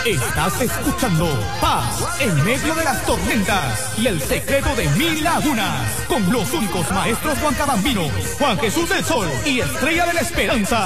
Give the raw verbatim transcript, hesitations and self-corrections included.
Estás escuchando Paz en medio de las tormentas y el secreto de mil lagunas con los únicos maestros Juan Cabambino, Juan Jesús del Sol y Estrella de la Esperanza.